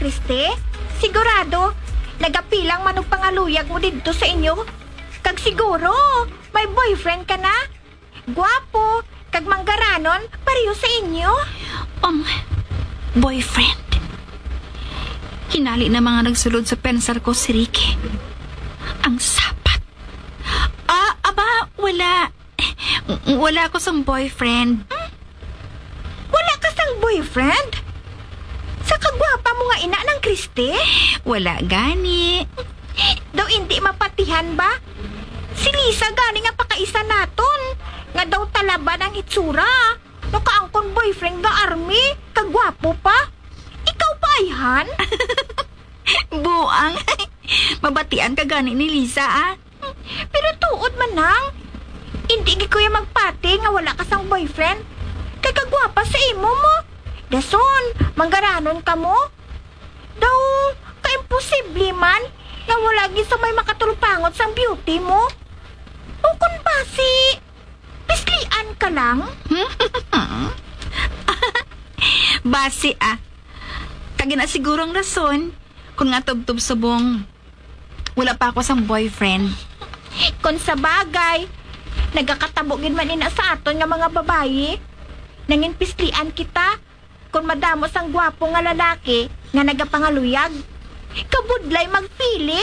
Kriste? Sigurado, nagapilang manong pangaluyag mo dito sa inyo? Kag siguro, may boyfriend ka na? Gwapo, kag manggaranon, pareho sa inyo? Boyfriend. Hinali na mga nagsulod sa pensar ko si Ricky. Ang sapat. Aba, wala. Wala ko sang boyfriend. Wala ka sang boyfriend? Sa kagwapa mo nga ina ng Kriste? Wala gani. Daw hindi mapatihan ba? Si Lisa gani nga pakaisa naton. Nga daw talaba ng itsura. Nakaangkon boyfriend nga army. Kagwapo pa. Ikaw pa ayhan? Buang. Mabatian ka gani ni Lisa, Pero tuod man nang. Hindi gi kuya magpati nga wala ka sang boyfriend. Kay kagwapa sa imo mo. Dason, manggaranon ka mo? Daw, kaimposible man nga wala gi sa may makatulpangot sang beauty mo. O kun ba si pislian ka lang? Basi, Kagi na sigurong rason kung nga tubtub subong wala pa ako sang boyfriend. Kung sa bagay, nagakatabogin man ina sa aton nga mga babayi. Nangin pislian kita kung madamo sang gwapo nga lalaki nga nagapangaluyag. Kabudlay magpili.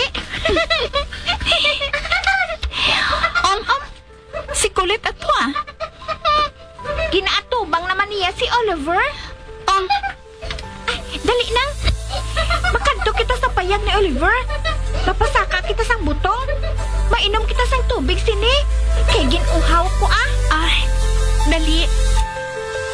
Si Colette ato, Ginaatubang naman niya si Oliver. Dali nang. Makadto kita sa payag ni Oliver. Mapasaka kita sang butong. Mainom kita sang tubig sini. Kay ginuhaw ko Ay, dali.